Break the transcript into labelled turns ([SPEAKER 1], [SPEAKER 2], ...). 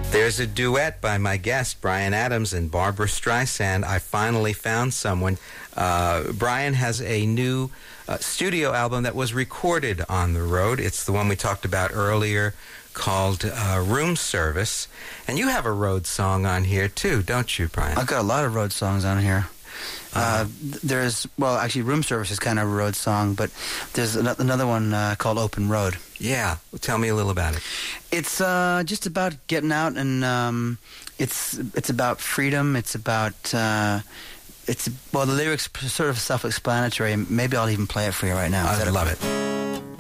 [SPEAKER 1] There's a duet by my guest, Bryan Adams and Barbra Streisand. I finally found someone. Bryan has a new studio album that was recorded on the road. It's the one we talked about earlier called Room Service. And you have a road song on here too, don't you, Bryan?
[SPEAKER 2] I've got a lot of road songs on here. Actually, Room Service is kind of a road song, but there's another one called Open Road.
[SPEAKER 1] Yeah, tell me a little about it.
[SPEAKER 2] It's just about getting out, and it's about freedom. It's about the lyrics are sort of self-explanatory. Maybe I'll even play it for you right now.
[SPEAKER 1] I love it.